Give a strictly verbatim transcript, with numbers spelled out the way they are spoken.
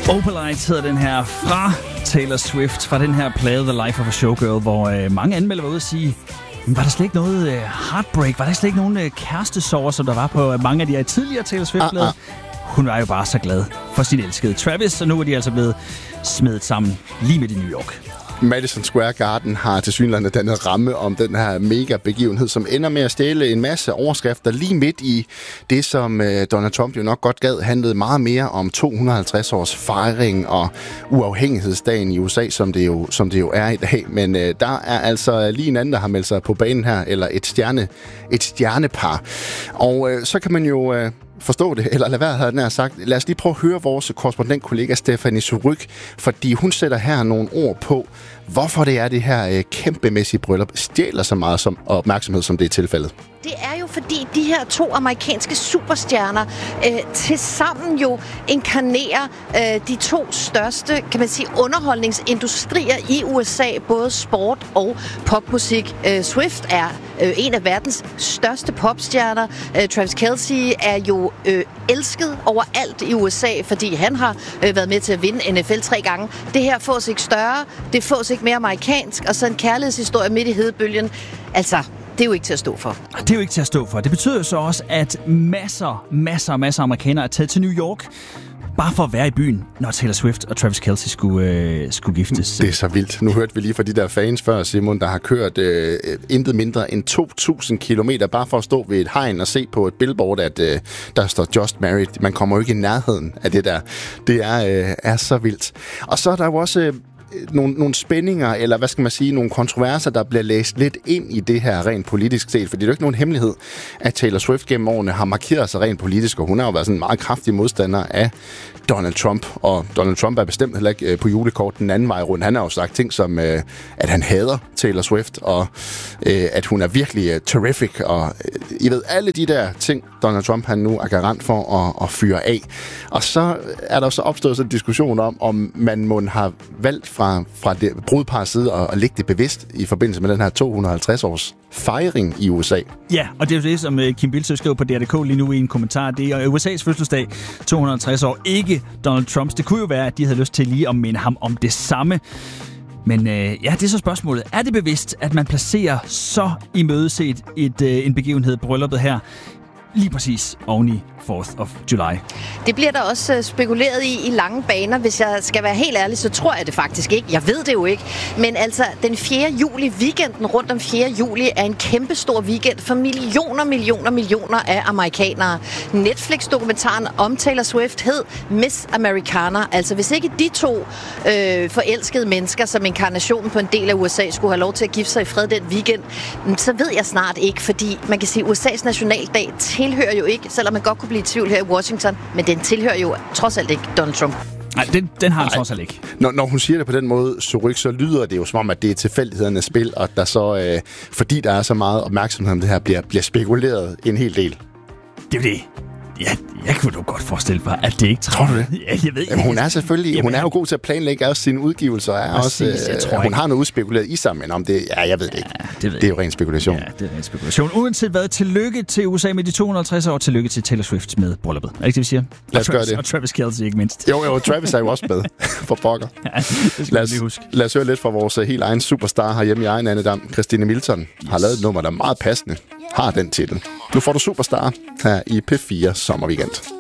Opalite hedder den her fra Taylor Swift, fra den her plade The Life of a Showgirl, hvor øh, mange anmeldere var ude at sige, var der slet ikke noget øh, heartbreak, var der slet ikke nogen øh, kærestesorger, som der var på øh, mange af de her tidligere Taylor Swift-plader? Ah, ah. Hun var jo bare så glad for sin elskede Travis, og nu er de altså blevet smedet sammen lige midt i New York. Madison Square Garden har tilsyneladende dannet ramme om den her mega begivenhed, som ender med at stjæle en masse overskrifter lige midt i det, som øh, Donald Trump jo nok godt gad, handlede meget mere om to hundrede og halvtreds års fejring og uafhængighedsdagen i U S A, som det jo, som det jo er i dag. Men øh, der er altså lige en anden, der har meldt sig på banen her, eller et, stjerne, et stjernepar. Og øh, så kan man jo... Øh, forstå det, eller lad være, havde den her sagt. Lad os lige prøve at høre vores korrespondentkollega Stephanie Suryk, fordi hun sætter her nogle ord på, hvorfor det er det her øh, kæmpemæssige bryllup stjæler så meget som opmærksomhed, som det er tilfældet. Det er jo fordi de her to amerikanske superstjerner øh, tilsammen jo inkarnerer øh, de to største, kan man sige, underholdningsindustrier i U S A, både sport og popmusik. Øh, Swift er øh, en af verdens største popstjerner. Øh, Travis Kelce er jo øh, elsket overalt i U S A, fordi han har øh, været med til at vinde N F L tre gange. Det her fås ikke større, det fås ikke mere amerikansk, og så en kærlighedshistorie midt i hedebølgen. Altså, det er jo ikke til at stå for. Det er jo ikke til at stå for. Det betyder jo så også, at masser, masser og masser af amerikanere er taget til New York, bare for at være i byen, når Taylor Swift og Travis Kelce skulle, øh, skulle giftes. Det er så vildt. Nu hørte vi lige fra de der fans før, Simon, der har kørt øh, intet mindre end to tusind kilometer, bare for at stå ved et hegn og se på et billboard, at øh, der står Just Married. Man kommer jo ikke i nærheden af det der. Det er, øh, er så vildt. Og så er der jo også... Øh, Nogle, nogle spændinger, eller hvad skal man sige, nogle kontroverser, der bliver læst lidt ind i det her rent politisk set, fordi det er jo ikke nogen hemmelighed, at Taylor Swift gennem årene har markeret sig rent politisk, og hun har jo været sådan en meget kraftig modstander af Donald Trump, og Donald Trump er bestemt heller ikke på julekort den anden vej rundt. Han har jo sagt ting som, at han hader Taylor Swift, og at hun er virkelig terrific, og I ved, alle de der ting, Donald Trump han nu er garant for at, at fyre af. Og så er der så opstået sådan en diskussion om, om man må have valgt fra, fra det brudpars side og, og lægge det bevidst i forbindelse med den her to hundrede og halvtreds års fejring i U S A. Ja, og det er jo det, som Kim Bildsøe skriver på D R punktum D K lige nu i en kommentar. Det er U S A's fødselsdag, to hundrede og halvtreds år, ikke Donald Trumps. Det kunne jo være, at de havde lyst til lige at minde ham om det samme. Men øh, ja, det er så spørgsmålet. Er det bevidst, at man placerer så imødeset et, øh, en begivenhed, brylluppet her, lige præcis oven i fourth of July? Det bliver der også spekuleret i i lange baner. Hvis jeg skal være helt ærlig, så tror jeg det faktisk ikke. Jeg ved det jo ikke. Men altså, den fjerde juli, weekenden rundt om fjerde juli, er en kæmpe stor weekend for millioner, millioner, millioner af amerikanere. Netflix-dokumentaren om Taylor Swift hed Miss Americana. Altså, hvis ikke de to øh, forelskede mennesker, som inkarnationen på en del af U S A, skulle have lov til at gifte sig i fred den weekend, så ved jeg snart ikke, fordi man kan sige, at U S A's nationaldag tilhører jo ikke, selvom man godt kunne blive i tvivl her i Washington, men den tilhører jo trods alt ikke Donald Trump. Nej, den, den har han trods alt ikke. Når, når hun siger det på den måde, Suryk, så lyder det jo som om, at det er tilfældighedernes spil, og der så, øh, fordi der er så meget opmærksomhed om det her, bliver, bliver spekuleret en hel del. Det er det. Ja, jeg kunne da godt forestille mig, at det ikke tror du det? Ja, jeg ved, Jamen, hun er selvfølgelig, jamen, hun er jo god til at planlægge også sine udgivelser. Er præcis, også, øh, tror hun har noget udspekuleret i sig, men om det, ja, jeg ved det ikke. Ja, det, ved det er jo ren spekulation. Ja, det er ren spekulation. Uanset hvad, tillykke til U S A med de to hundrede og halvtreds år, tillykke til Taylor Swift med brylluppet. Er det ikke det, vi siger? Lad os gøre det. Og Travis Kelce ikke mindst. Jo, jo, Travis er jo også med for pokker. Ja, lad, os, lad os høre lidt fra vores helt egen superstar herhjemme i egen andedam. Christine Milton yes. har lavet et nummer, der er meget passende. Har den titel. Nu får du Superstar her i P fire Sommerweekend.